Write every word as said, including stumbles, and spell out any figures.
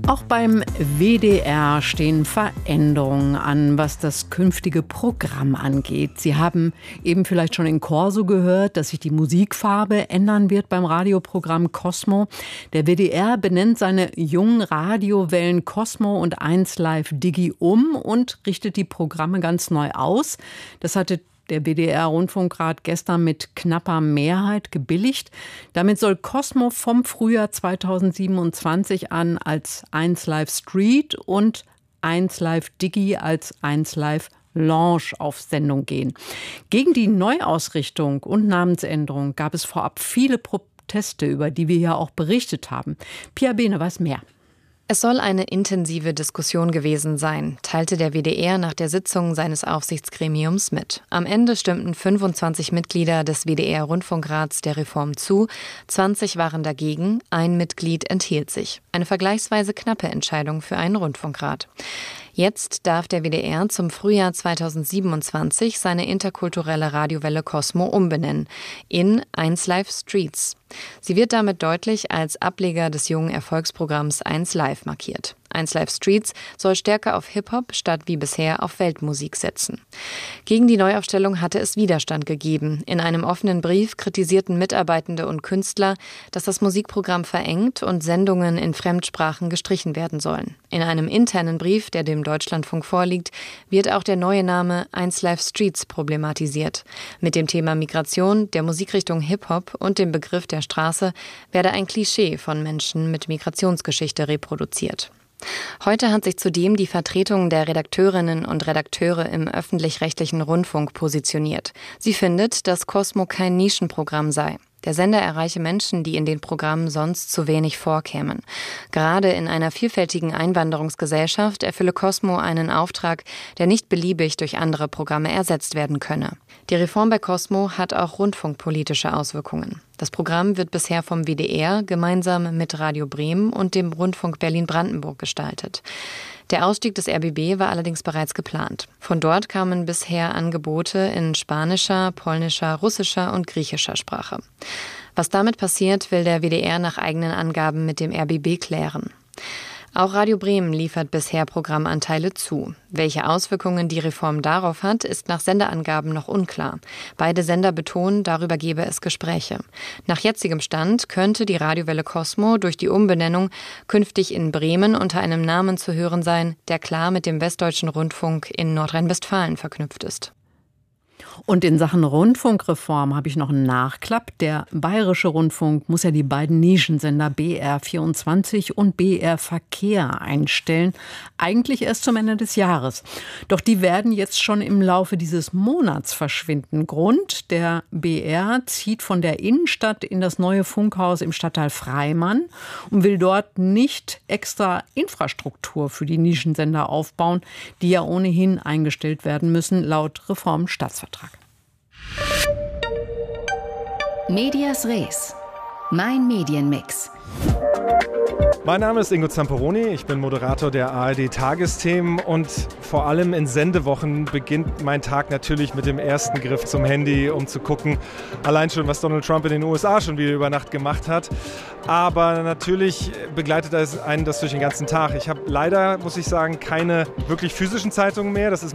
Auch beim W D R stehen Veränderungen an, was das künftige Programm angeht. Sie haben eben vielleicht schon in Corso gehört, dass sich die Musikfarbe ändern wird beim Radioprogramm Kosmo. Der W D R benennt seine jungen Radiowellen Kosmo und eins Live Digi um und richtet die Programme ganz neu aus. Das hatte der W D R-Rundfunkrat gestern mit knapper Mehrheit gebilligt. Damit soll Kosmo vom Frühjahr zweitausendsiebenundzwanzig an als eins Live Street und eins Live Digi als eins Live Lounge auf Sendung gehen. Gegen die Neuausrichtung und Namensänderung gab es vorab viele Proteste, über die wir ja auch berichtet haben. Pia Behne weiß mehr. Es soll eine intensive Diskussion gewesen sein, teilte der W D R nach der Sitzung seines Aufsichtsgremiums mit. Am Ende stimmten fünfundzwanzig Mitglieder des W D R-Rundfunkrats der Reform zu, zwanzig waren dagegen, ein Mitglied enthielt sich. Eine vergleichsweise knappe Entscheidung für einen Rundfunkrat. Jetzt darf der W D R zum Frühjahr zweitausendsiebenundzwanzig seine interkulturelle Radiowelle Kosmo umbenennen in eins Live Streets. Sie wird damit deutlich als Ableger des jungen Erfolgsprogramms eins Live markiert. eins Live Streets soll stärker auf Hip-Hop statt wie bisher auf Weltmusik setzen. Gegen die Neuaufstellung hatte es Widerstand gegeben. In einem offenen Brief kritisierten Mitarbeitende und Künstler, dass das Musikprogramm verengt und Sendungen in Fremdsprachen gestrichen werden sollen. In einem internen Brief, der dem Deutschlandfunk vorliegt, wird auch der neue Name eins Live Streets problematisiert. Mit dem Thema Migration, der Musikrichtung Hip-Hop und dem Begriff der Straße werde ein Klischee von Menschen mit Migrationsgeschichte reproduziert. Heute hat sich zudem die Vertretung der Redakteurinnen und Redakteure im öffentlich-rechtlichen Rundfunk positioniert. Sie findet, dass Kosmo kein Nischenprogramm sei. Der Sender erreiche Menschen, die in den Programmen sonst zu wenig vorkämen. Gerade in einer vielfältigen Einwanderungsgesellschaft erfülle Kosmo einen Auftrag, der nicht beliebig durch andere Programme ersetzt werden könne. Die Reform bei Kosmo hat auch rundfunkpolitische Auswirkungen. Das Programm wird bisher vom W D R gemeinsam mit Radio Bremen und dem Rundfunk Berlin-Brandenburg gestaltet. Der Ausstieg des R B B war allerdings bereits geplant. Von dort kamen bisher Angebote in spanischer, polnischer, russischer und griechischer Sprache. Was damit passiert, will der W D R nach eigenen Angaben mit dem R B B klären. Auch Radio Bremen liefert bisher Programmanteile zu. Welche Auswirkungen die Reform darauf hat, ist nach Senderangaben noch unklar. Beide Sender betonen, darüber gebe es Gespräche. Nach jetzigem Stand könnte die Radiowelle Kosmo durch die Umbenennung künftig in Bremen unter einem Namen zu hören sein, der klar mit dem Westdeutschen Rundfunk in Nordrhein-Westfalen verknüpft ist. Und in Sachen Rundfunkreform habe ich noch einen Nachklapp. Der Bayerische Rundfunk muss ja die beiden Nischensender B R vierundzwanzig und B R Verkehr einstellen. Eigentlich erst zum Ende des Jahres. Doch die werden jetzt schon im Laufe dieses Monats verschwinden. Grund: der B R zieht von der Innenstadt in das neue Funkhaus im Stadtteil Freimann und will dort nicht extra Infrastruktur für die Nischensender aufbauen, die ja ohnehin eingestellt werden müssen, laut Reformstaatsvertrag. Medias Res. Mein Medienmix. Mein Name ist Ingo Zamperoni, ich bin Moderator der A R D-Tagesthemen und vor allem in Sendewochen beginnt mein Tag natürlich mit dem ersten Griff zum Handy, um zu gucken, allein schon, was Donald Trump in den U S A schon wieder über Nacht gemacht hat. Aber natürlich begleitet das einen das durch den ganzen Tag. Ich habe leider, muss ich sagen, keine wirklich physischen Zeitungen mehr. Das ist